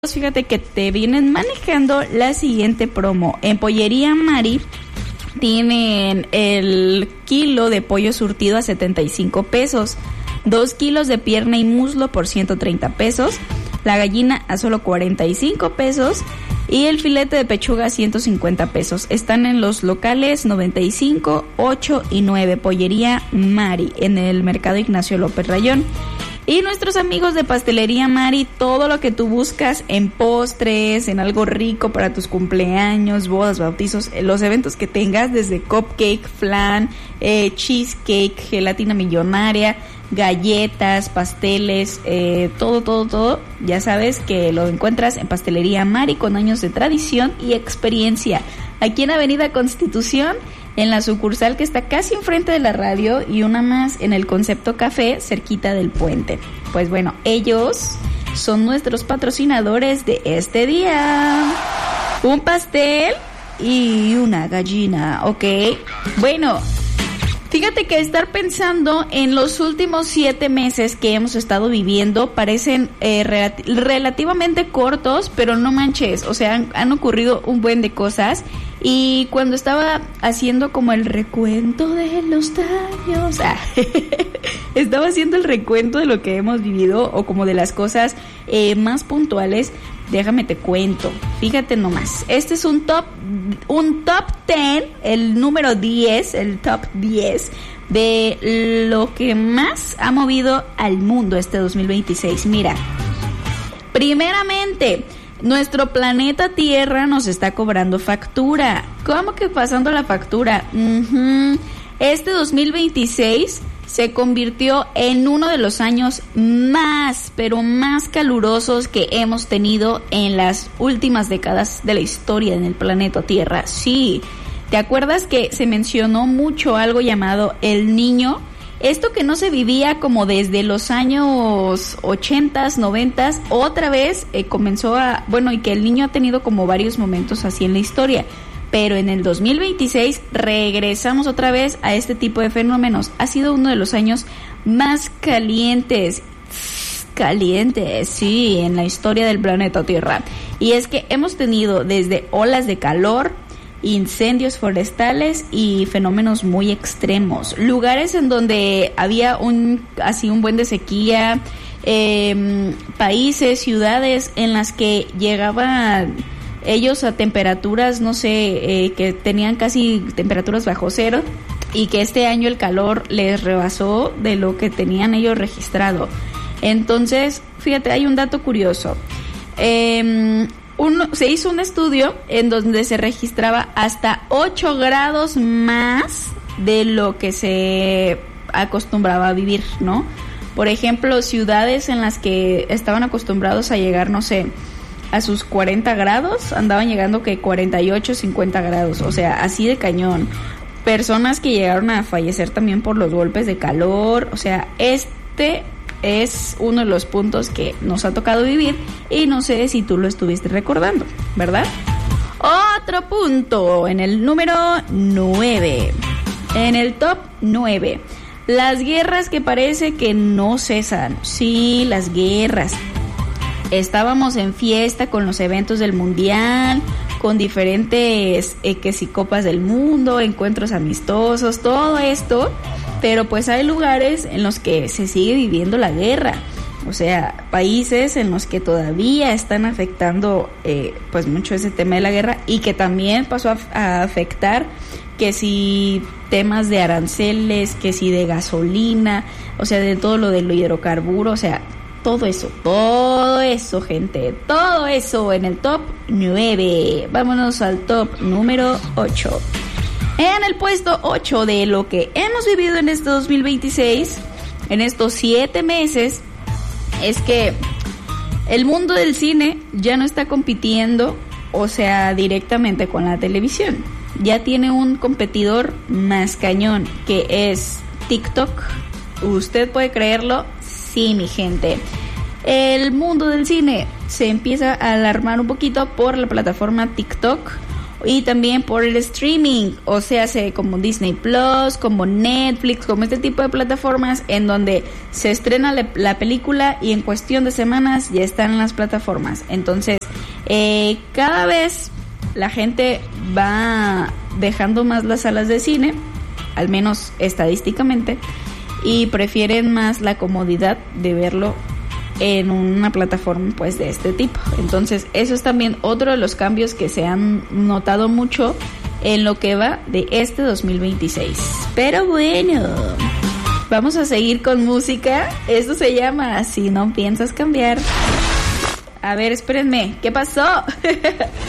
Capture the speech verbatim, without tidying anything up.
Fíjate que te vienen manejando la siguiente promo. En Pollería Mari tienen el kilo de pollo surtido a setenta y cinco pesos, dos kilos de pierna y muslo por ciento treinta pesos, la gallina a solo cuarenta y cinco pesos y el filete de pechuga a ciento cincuenta pesos. Están en los locales noventa y cinco, ocho y nueve, Pollería Mari, en el Mercado Ignacio López Rayón. Y nuestros amigos de Pastelería Mari, todo lo que tú buscas en postres, en algo rico para tus cumpleaños, bodas, bautizos, los eventos que tengas, desde cupcake, flan, eh, cheesecake, gelatina millonaria, galletas, pasteles, eh, todo, todo, todo, ya sabes que lo encuentras en Pastelería Mari, con años de tradición y experiencia. Aquí en Avenida Constitución, en la sucursal que está casi enfrente de la radio, y una más en el Concepto Café, cerquita del puente. Pues bueno, ellos son nuestros patrocinadores de este día. Un pastel y una gallina, ¿ok? Bueno, fíjate que estar pensando en los últimos siete meses que hemos estado viviendo parecen eh, relati- relativamente cortos, pero no manches, o sea, han, han ocurrido un buen de cosas. Y cuando estaba haciendo como el recuento de los años, ah, estaba haciendo el recuento de lo que hemos vivido o como de las cosas eh, más puntuales. Déjame te cuento, fíjate nomás, este es un top, un top diez, el número diez, el top diez de lo que más ha movido al mundo este dos mil veintiséis. Mira, primeramente, nuestro planeta Tierra nos está cobrando factura. ¿Cómo que pasando la factura? Uh-huh. Este dos mil veintiséis se convirtió en uno de los años más, pero más calurosos que hemos tenido en las últimas décadas de la historia en el planeta Tierra. Sí, ¿te acuerdas que se mencionó mucho algo llamado El Niño? Esto que no se vivía como desde los años ochentas, noventas, otra vez eh, comenzó a... Bueno, y que El Niño ha tenido como varios momentos así en la historia. Pero en el dos mil veintiséis regresamos otra vez a este tipo de fenómenos. Ha sido uno de los años más calientes, calientes, sí, en la historia del planeta Tierra. Y es que hemos tenido desde olas de calor, incendios forestales y fenómenos muy extremos, lugares en donde había un así un buen de sequía, eh, países, ciudades en las que llegaban ellos a temperaturas, no sé, eh, que tenían casi temperaturas bajo cero, y que este año el calor les rebasó de lo que tenían ellos registrado. Entonces, fíjate, hay un dato curioso. Eh, Uno, se hizo un estudio en donde se registraba hasta ocho grados más de lo que se acostumbraba a vivir, ¿no? Por ejemplo, ciudades en las que estaban acostumbrados a llegar, no sé, a sus cuarenta grados, andaban llegando que cuarenta y ocho, cincuenta grados, o sea, así de cañón. Personas que llegaron a fallecer también por los golpes de calor, o sea, este... es uno de los puntos que nos ha tocado vivir y no sé si tú lo estuviste recordando, ¿verdad? Otro punto, en el número nueve, en el top nueve, las guerras que parece que no cesan. Sí, las guerras. Estábamos en fiesta con los eventos del mundial, con diferentes eh, que si copas del mundo, encuentros amistosos, todo esto. Pero pues hay lugares en los que se sigue viviendo la guerra, o sea, países en los que todavía están afectando eh, pues mucho ese tema de la guerra, y que también pasó a, a afectar que si temas de aranceles, que si de gasolina, o sea, de todo lo del hidrocarburo, o sea, todo eso, todo eso, gente, todo eso en el top nueve. Vámonos al top número ocho. En el puesto ocho de lo que hemos vivido en este dos mil veintiséis, en estos siete meses, es que el mundo del cine ya no está compitiendo, o sea, directamente con la televisión. Ya tiene un competidor más cañón, que es TikTok. ¿Usted puede creerlo? Sí, mi gente. El mundo del cine se empieza a alarmar un poquito por la plataforma TikTok. y también por el streaming, o sea, se como Disney Plus, como Netflix, como este tipo de plataformas en donde se estrena la, la película y en cuestión de semanas ya están en las plataformas. Entonces, eh, cada vez la gente va dejando más las salas de cine, al menos estadísticamente, y prefieren más la comodidad de verlo en una plataforma pues de este tipo. Entonces eso es también otro de los cambios que se han notado mucho en lo que va de este dos mil veintiséis. Pero bueno, vamos a seguir con música. Esto se llama Si no piensas cambiar. A ver, espérenme, ¿qué pasó?